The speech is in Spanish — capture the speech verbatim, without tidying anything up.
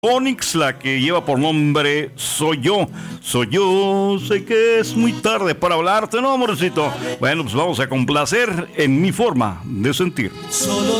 Onix, la que lleva por nombre Soy Yo. Soy yo, sé que es muy tarde para hablarte, ¿no, amorcito? Bueno, pues vamos a complacer en mi forma de sentir. Solo